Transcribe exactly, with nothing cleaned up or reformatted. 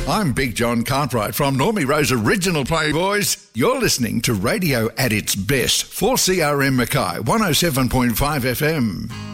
I'm Big John Cartwright from Normie Rose Original Playboys. You're listening to radio at its best. four C R M Mackay, one oh seven point five F M.